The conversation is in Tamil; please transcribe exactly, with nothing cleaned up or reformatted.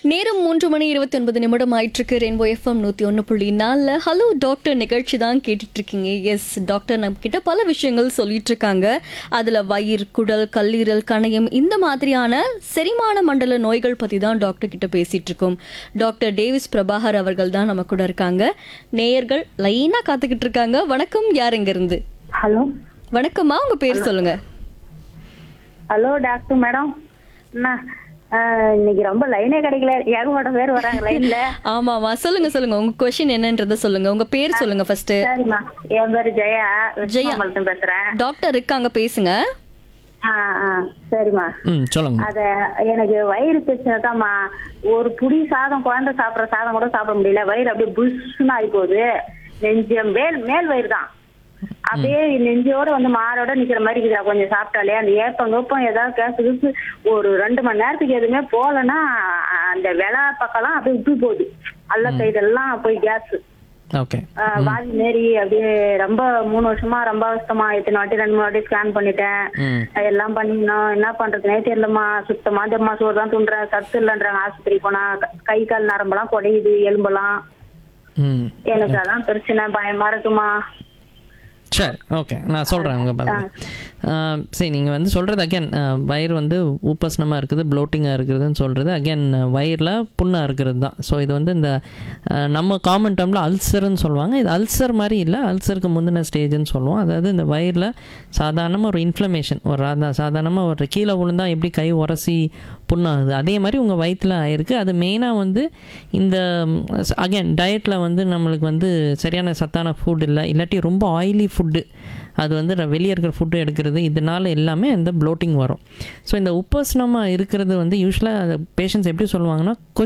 நேரம் மூன்று மணி இருபத்தி ஒன்பது நிமிடம் ஆயிட்டிருக்கு. ரெயின்போ எஃப்எம் நூற்றி ஒன்று புள்ளி நாலில் ஹலோ டாக்டர் நிகழ்ச்சி தான் கேட்டுட்ருக்கீங்க. எஸ், டாக்டர் நம்மக்கிட்ட பல விஷயங்கள் சொல்லிட்டு இருக்காங்க. அதில் வயிறு, குடல், கல்லீரல், கணையம் இந்த மாதிரியான செரிமான மண்டல நோய்கள் பற்றி தான் டாக்டர் கிட்ட பேசிகிட்டு இருக்கோம். டாக்டர் டேவிஸ் பிரபாகர் அவர்கள் தான் நம்ம கூட இருக்காங்க. நேயர்கள் லைனாக காத்துக்கிட்டு இருக்காங்க. வணக்கம், யார் எங்கேருந்து? ஹலோ, வணக்கம்மா, உங்கள் பேர் சொல்லுங்க. Hello doctor madam. என்ன ஆஹ், இன்னைக்கு ரொம்ப லைனே கிடைக்கல, ஏகப்பட்ட பேர் வராங்க லைன்ல. ஆமாம்மா, சொல்லுங்க சொல்லுங்க, உங்க கொஸ்டின் என்னன்றத சொல்லுங்க. உங்க பேர் சொல்லுங்க ஃபர்ஸ்ட். சரிம்மா, என் பேரு ஜெயா, ஜெயா. ஜெயா பேசுறேன். டாக்டர் இருக்காங்க, பேசுங்க. ஆ ஆ சரிம்மா. ம் சொல்லுங்க. அத எனக்கு வயிறு பிரச்சனை தான்மா. ஒரு புடி சாதம், குழந்தை சாப்பிடுற சாதம் கூட சாப்பிட முடியல. வயிறு அப்படியே புஷ்னு ஆகி போகுது. நெஞ்சு மேல் மேல் வயிறு தான் அப்படியே நெஞ்சோட வந்து மாரோட நிக்கிற மாதிரி இருக்குதா. கொஞ்சம் சாப்பிட்டாலே அந்த ஏப்பம் கோப்பம் ஏதாவது கேசு ஒரு ரெண்டு மணி நேரத்துக்கு எதுவுமே போகலன்னா அந்த விலை பக்கம்லாம் அப்படியே உப்பி போகுது. அல்ல சைடெல்லாம் போய் கேஸ் ஓகே. வாதி மாரி அப்படியே ரொம்ப மூணு வருஷமா ரொம்ப அவஸ்தமா. இத்தனை வாட்டி ரெண்டு மூணு வாட்டி ஸ்கேன் பண்ணிட்டேன். எல்லாம் பண்ணினோம், என்ன பண்றதுனே தெரியலம்மா. சுத்தமா ஜம்மா சோறு தான் துண்டுறேன், சத்து இல்லைன்றாங்க. ஆஸ்பத்திரி போனா கை கால் நரம்பெல்லாம் குடையுது, எலும்பெல்லாம். எனக்கு அதான் பிரச்சனை, பயமா இருக்குமா. சரி, ஓகே, நான் சொல்கிறேன் உங்கள் பதில். சரி, நீங்கள் வந்து சொல்கிறது அகேன் வயிறு வந்து ஊப்பஸ்னமாக இருக்குது, ப்ளோட்டிங்காக இருக்குதுன்னு சொல்கிறது அகேன் வயிறில் புண்ணாக இருக்கிறது தான். ஸோ இது வந்து இந்த நம்ம காமன் டேர்மில் அல்சர்ன்னு சொல்லுவாங்க. இது அல்சர் மாதிரி இல்லை, அல்சருக்கு முந்தின ஸ்டேஜ்னு சொல்லுவோம். அதாவது இந்த வயிறில் சாதாரணமாக ஒரு இன்ஃப்ளமேஷன், ஒரு அதா சாதாரணமாக ஒரு கீழே விழுந்தால் எப்படி கை உரசி புண்ணாகுது, அதே மாதிரி உங்கள் வயிற்றில் ஆயிருக்கு. அது மெயினாக வந்து இந்த அகேன் டயட்டில் வந்து நம்மளுக்கு வந்து சரியான சத்தான ஃபுட் இல்லை, இல்லாட்டி ரொம்ப ஆயிலி ஃபுட்டு, அது வந்து வெளியே இருக்கிற ஃபுட்டு எடுக்கிறது, இதனால எல்லாமே இந்த ப்ளோட்டிங் வரும். ஸோ இந்த உப்பஸ்னமாக இருக்கிறது வந்து யூஸ்வலாக பேஷண்ட்ஸ் எப்படி சொல்லுவாங்கன்னா,